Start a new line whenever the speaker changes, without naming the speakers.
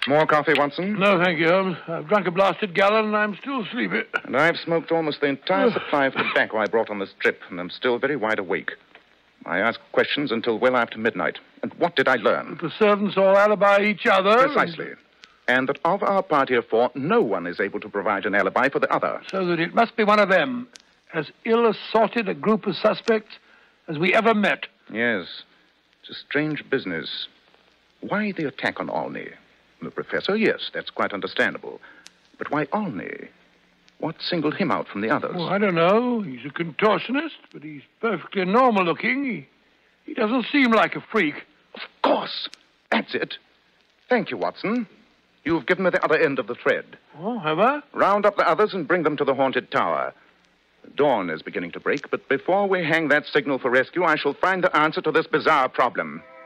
More coffee, Watson?
No, thank you, Holmes. I've drunk a blasted gallon and I'm still sleepy.
And I've smoked almost the entire supply of tobacco I brought on this trip, and I'm still very wide awake. I asked questions until well after midnight. And what did I learn?
The servants all alibi each other.
Precisely. And that of our party of 4, no one is able to provide an alibi for the other.
So that it must be one of them. As ill-assorted a group of suspects as we ever met.
Yes. It's a strange business. Why the attack on Olney? The professor, yes, that's quite understandable. But why Olney? What singled him out from the others?
Oh, I don't know. He's a contortionist, but he's perfectly normal-looking. He doesn't seem like a freak.
Of course. That's it. Thank you, Watson. You've given me the other end of the thread.
Oh, have I?
Round up the others and bring them to the haunted tower. Dawn is beginning to break, but before we hang that signal for rescue, I shall find the answer to this bizarre problem.